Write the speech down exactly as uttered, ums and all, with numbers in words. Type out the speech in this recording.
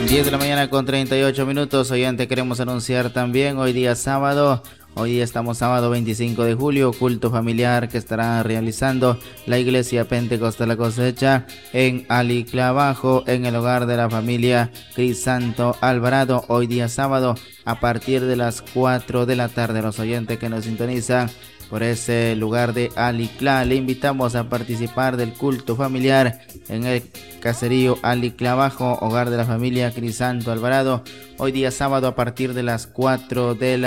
diez de la mañana con treinta y ocho minutos. Oyente, queremos anunciar también hoy día sábado. Hoy día estamos sábado veinticinco de julio, culto familiar que estará realizando la Iglesia Pentecostal La Cosecha en Aliclabajo, en el hogar de la familia Crisanto Alvarado. Hoy día sábado a partir de las cuatro de la tarde. Los oyentes que nos sintonizan por ese lugar de Aliclá, le invitamos a participar del culto familiar en el caserío Aliclabajo, hogar de la familia Crisanto Alvarado, hoy día sábado a partir de las cuatro de la